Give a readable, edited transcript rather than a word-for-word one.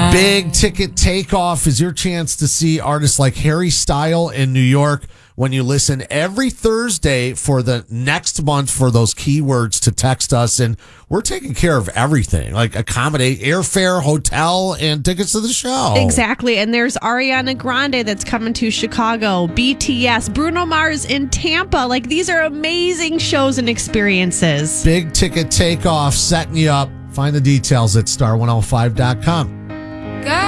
Big Ticket Takeoff is your chance to see artists like Harry Styles in New York when you listen every Thursday for the next month for those keywords to text us. And we're taking care of everything, like accommodate airfare, hotel, and tickets to the show. Exactly. And there's Ariana Grande that's coming to Chicago, BTS, Bruno Mars in Tampa. Like, these are amazing shows and experiences. Big Ticket Takeoff, setting you up. Find the details at star105.com.